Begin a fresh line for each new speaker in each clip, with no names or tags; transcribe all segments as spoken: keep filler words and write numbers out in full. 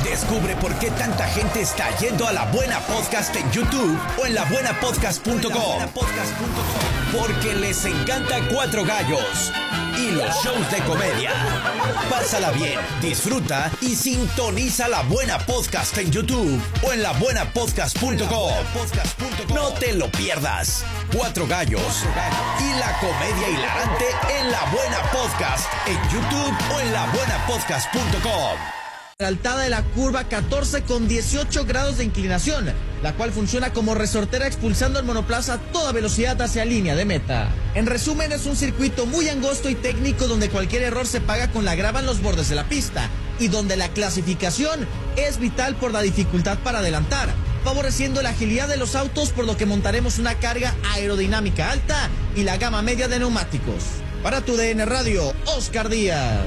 Descubre por qué tanta gente está yendo a La Buena Podcast en YouTube o en la buena podcast punto com. Porque les encanta Cuatro Gallos y los shows de comedia. Pásala bien, disfruta y sintoniza La Buena Podcast en YouTube o en la buena podcast punto com. No te lo pierdas. Cuatro Gallos y la comedia hilarante en La Buena Podcast en YouTube o en la buena podcast punto com.
Altada de la curva catorce con dieciocho grados de inclinación, la cual funciona como resortera expulsando el monoplaza a toda velocidad hacia línea de meta. En resumen, es un circuito muy angosto y técnico donde cualquier error se paga con la grava en los bordes de la pista y donde la clasificación es vital por la dificultad para adelantar, favoreciendo la agilidad de los autos, por lo que montaremos una carga aerodinámica alta y la gama media de neumáticos. Para tu D N Radio, Oscar Díaz.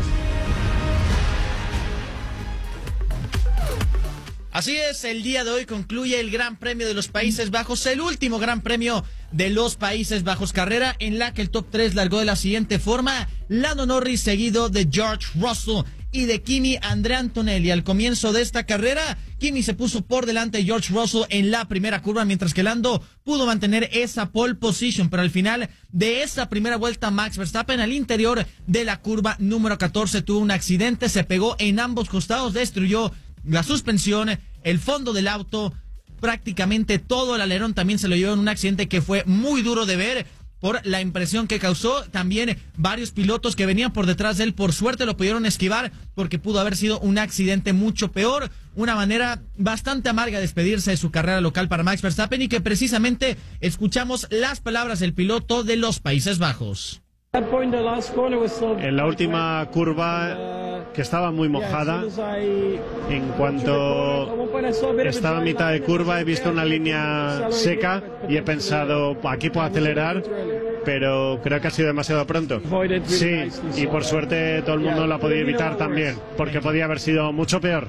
Así es, el día de hoy concluye el Gran Premio de los Países Bajos, el último Gran Premio de los Países Bajos, carrera en la que el top tres largó de la siguiente forma: Lando Norris, seguido de George Russell y de Kimi Andrea Antonelli. Al comienzo de esta carrera, Kimi se puso por delante de George Russell en la primera curva, mientras que Lando pudo mantener esa pole position, pero al final de esa primera vuelta, Max Verstappen, al interior de la curva número catorce, tuvo un accidente, se pegó en ambos costados, destruyó la suspensión, el fondo del auto, prácticamente todo el alerón también se lo llevó en un accidente que fue muy duro de ver por la impresión que causó. También varios pilotos que venían por detrás de él, por suerte lo pudieron esquivar, porque pudo haber sido un accidente mucho peor. Una manera bastante amarga de despedirse de su carrera local para Max Verstappen, y que precisamente escuchamos las palabras del piloto de los Países Bajos.
En la última curva, que estaba muy mojada, en cuanto estaba a mitad de curva he visto una línea seca y he pensado, aquí puedo acelerar, pero creo que ha sido demasiado pronto. Sí, y por suerte todo el mundo lo ha podido evitar también, porque podía haber sido mucho peor.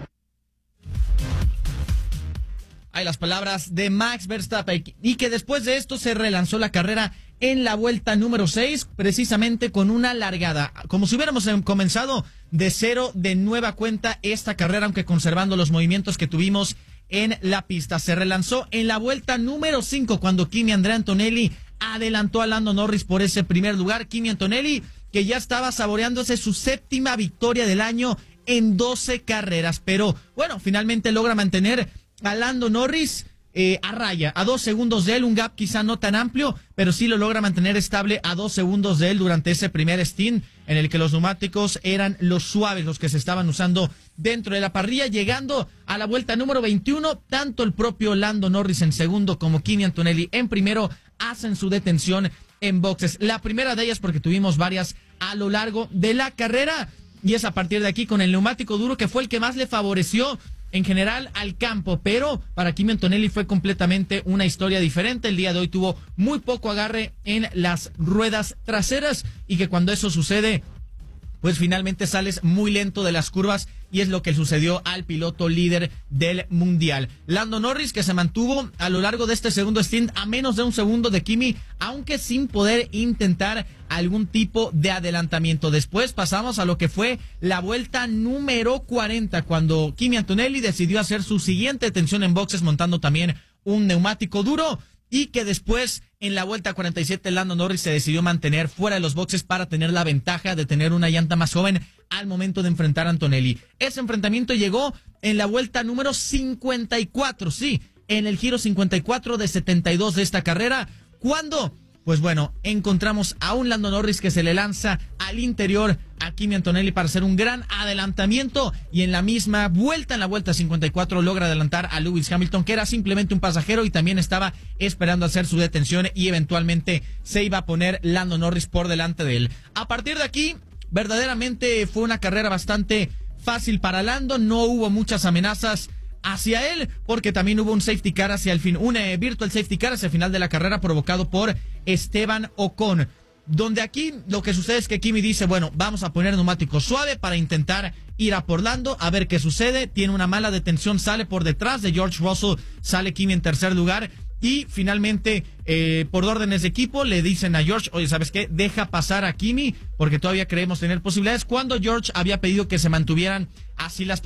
Hay las palabras de Max Verstappen, y que después de esto se relanzó la carrera en la vuelta número seis, precisamente con una largada, como si hubiéramos comenzado de cero de nueva cuenta esta carrera, aunque conservando los movimientos que tuvimos en la pista. Se relanzó en la vuelta número cinco, cuando Kimi Andrea Antonelli adelantó a Lando Norris por ese primer lugar. Kimi Antonelli, que ya estaba saboreándose su séptima victoria del año en doce carreras, pero bueno, finalmente logra mantener a Lando Norris eh, a raya, a dos segundos de él, un gap quizá no tan amplio, pero sí lo logra mantener estable a dos segundos de él durante ese primer stint, en el que los neumáticos eran los suaves, los que se estaban usando dentro de la parrilla. Llegando a la vuelta número veintiuno, tanto el propio Lando Norris en segundo como Kimi Antonelli en primero hacen su detención en boxes. La primera de ellas porque tuvimos varias a lo largo de la carrera, y es a partir de aquí con el neumático duro, que fue el que más le favoreció en general al campo, pero para Kimi Antonelli fue completamente una historia diferente. El día de hoy tuvo muy poco agarre en las ruedas traseras, y que cuando eso sucede, pues finalmente sales muy lento de las curvas, y es lo que sucedió al piloto líder del mundial. Lando Norris, que se mantuvo a lo largo de este segundo stint a menos de un segundo de Kimi, aunque sin poder intentar algún tipo de adelantamiento. Después pasamos a lo que fue la vuelta número cuarenta, cuando Kimi Antonelli decidió hacer su siguiente detención en boxes, montando también un neumático duro, y que después en la vuelta cuarenta y siete Lando Norris se decidió mantener fuera de los boxes para tener la ventaja de tener una llanta más joven al momento de enfrentar a Antonelli. Ese enfrentamiento llegó en la vuelta número cincuenta y cuatro, sí, en el giro cincuenta y cuatro de setenta y dos de esta carrera, cuando, pues bueno, encontramos a un Lando Norris que se le lanza al interior a Kimi Antonelli para hacer un gran adelantamiento, y en la misma vuelta, en la vuelta cincuenta y cuatro, logra adelantar a Lewis Hamilton, que era simplemente un pasajero y también estaba esperando hacer su detención, y eventualmente se iba a poner Lando Norris por delante de él. A partir de aquí, verdaderamente fue una carrera bastante fácil para Lando, no hubo muchas amenazas hacia él, porque también hubo un safety car hacia el fin, un eh, virtual safety car hacia el final de la carrera provocado por Esteban Ocon, donde aquí lo que sucede es que Kimi dice, bueno, vamos a poner neumático suave para intentar ir a por Lando, a ver qué sucede. Tiene una mala detención, sale por detrás de George Russell, sale Kimi en tercer lugar, y finalmente eh, por órdenes de equipo le dicen a George, oye, ¿sabes qué? Deja pasar a Kimi porque todavía creemos tener posibilidades, cuando George había pedido que se mantuvieran así las